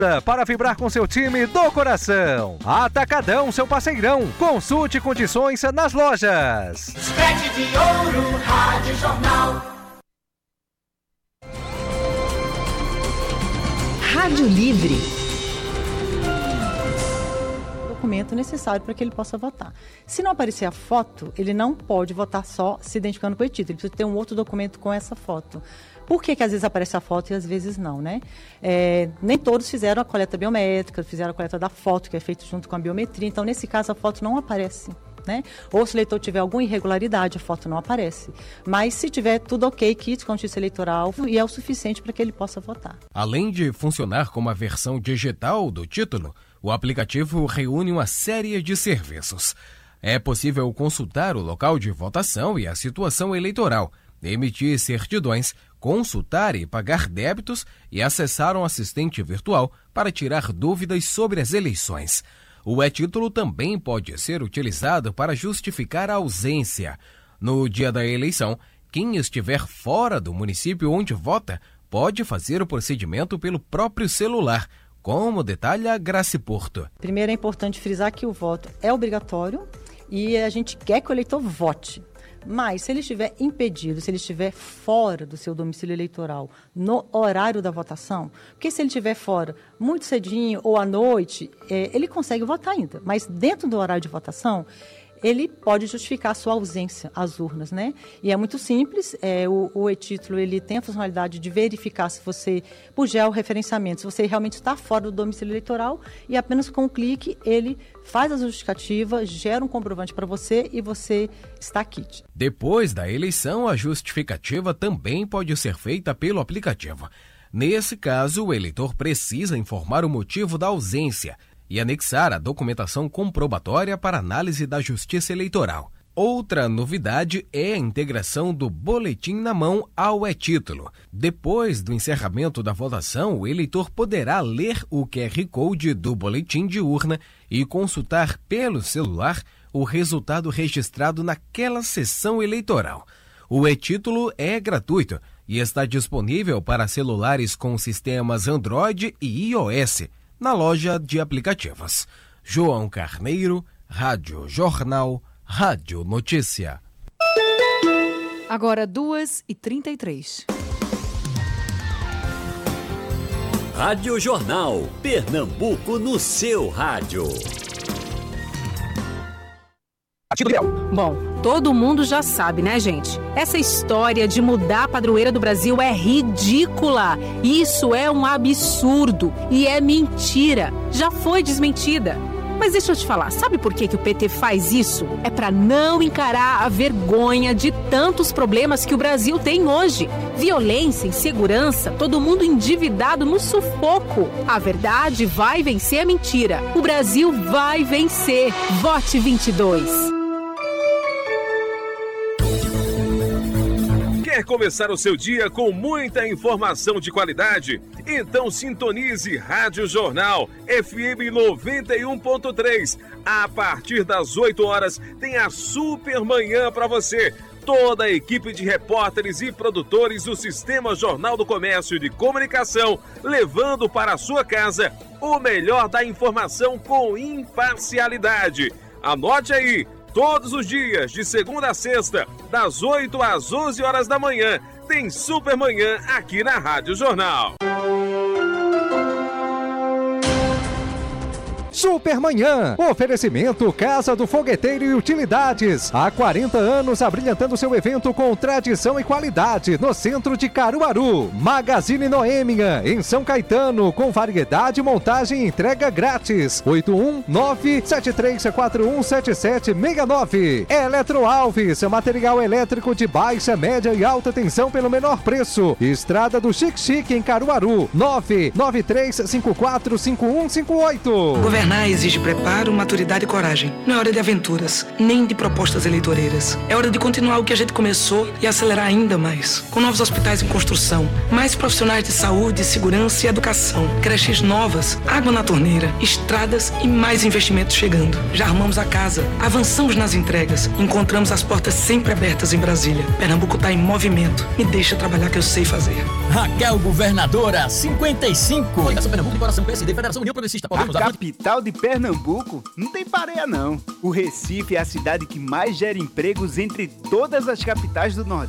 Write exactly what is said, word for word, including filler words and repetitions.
Para vibrar com seu time do coração. Atacadão, seu parceirão. Consulte condições nas lojas. Escrete de Ouro, Rádio Jornal. Rádio Livre. Documento necessário para que ele possa votar. Se não aparecer a foto, ele não pode votar só se identificando com o e-título. Ele precisa ter um outro documento com essa foto. Por que que às vezes aparece a foto e às vezes não, né? É, nem todos fizeram a coleta biométrica, fizeram a coleta da foto, que é feita junto com a biometria. Então, nesse caso, a foto não aparece, né? Ou se o eleitor tiver alguma irregularidade, a foto não aparece. Mas se tiver tudo ok, kit com justiça eleitoral, e é o suficiente para que ele possa votar. Além de funcionar como a versão digital do título, o aplicativo reúne uma série de serviços. É possível consultar o local de votação e a situação eleitoral, emitir certidões, consultar e pagar débitos e acessar um assistente virtual para tirar dúvidas sobre as eleições. O e-título também pode ser utilizado para justificar a ausência. No dia da eleição, quem estiver fora do município onde vota pode fazer o procedimento pelo próprio celular, como detalha Graci Porto. Primeiro é importante frisar que o voto é obrigatório e a gente quer que o eleitor vote. Mas, se ele estiver impedido, se ele estiver fora do seu domicílio eleitoral, no horário da votação, porque se ele estiver fora muito cedinho ou à noite, é, ele consegue votar ainda. Mas, dentro do horário de votação, ele pode justificar a sua ausência às urnas, né? E é muito simples, é, o, o e-título ele tem a funcionalidade de verificar se você, por georreferenciamento, se você realmente está fora do domicílio eleitoral e apenas com um clique ele faz a justificativa, gera um comprovante para você e você está quite. Depois da eleição, a justificativa também pode ser feita pelo aplicativo. Nesse caso, o eleitor precisa informar o motivo da ausência e anexar a documentação comprobatória para análise da Justiça Eleitoral. Outra novidade é a integração do boletim na mão ao e-título. Depois do encerramento da votação, o eleitor poderá ler o Q R Code do boletim de urna e consultar pelo celular o resultado registrado naquela sessão eleitoral. O e-título é gratuito e está disponível para celulares com sistemas Android e iOS, na loja de aplicativos. João Carneiro, Rádio Jornal, Rádio Notícia. Agora duas e trinta e três. Rádio Jornal, Pernambuco no seu rádio. Bom, todo mundo já sabe, né, gente? Essa história de mudar a padroeira do Brasil é ridícula. Isso é um absurdo e é mentira. Já foi desmentida. Mas deixa eu te falar, sabe por que que o P T faz isso? É para não encarar a vergonha de tantos problemas que o Brasil tem hoje. Violência, insegurança, todo mundo endividado no sufoco. A verdade vai vencer a mentira. O Brasil vai vencer. Vote vinte e dois. Quer começar o seu dia com muita informação de qualidade? Então sintonize Rádio Jornal F M noventa e um ponto três. A partir das oito horas tem a Super Manhã para você. Toda a equipe de repórteres e produtores do Sistema Jornal do Comércio e de Comunicação, levando para a sua casa o melhor da informação com imparcialidade. Anote aí! Todos os dias, de segunda a sexta, das oito às onze horas da manhã, tem Super Manhã aqui na Rádio Jornal. Supermanhã, oferecimento Casa do Fogueteiro e Utilidades. Há quarenta anos abrilhantando seu evento com tradição e qualidade no centro de Caruaru. Magazine Noêmia, em São Caetano, com variedade, montagem e entrega grátis. oito um nove sete três quatro um sete sete seis nove. Eletro Alves, material elétrico de baixa, média e alta tensão pelo menor preço. Estrada do Chique Chique em Caruaru. nove nove três cinco quatro cinco um cinco oito. Governar exige preparo, maturidade e coragem. Não é hora de aventuras, nem de propostas eleitoreiras. É hora de continuar o que a gente começou e acelerar ainda mais. Com novos hospitais em construção, mais profissionais de saúde, segurança e educação, creches novas, água na torneira, estradas e mais investimentos chegando. Já arrumamos a casa, avançamos nas entregas, encontramos as portas sempre abertas em Brasília. Pernambuco está em movimento. Me deixa trabalhar que eu sei fazer. Raquel Governadora, cinquenta e cinco. Coligação Pernambuco, Coração P S D, Federação União Progressista. A capital de Pernambuco não tem pareia, não. O Recife é a cidade que mais gera empregos entre todas as capitais do Nordeste.